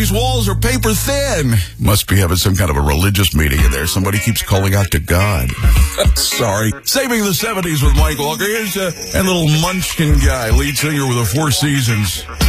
These walls are paper thin. Must be having some kind of a religious meeting in there. Somebody keeps calling out to God. Sorry. Saving the 70s with Mike Walker. Here's a little munchkin guy, lead singer with the Four Seasons.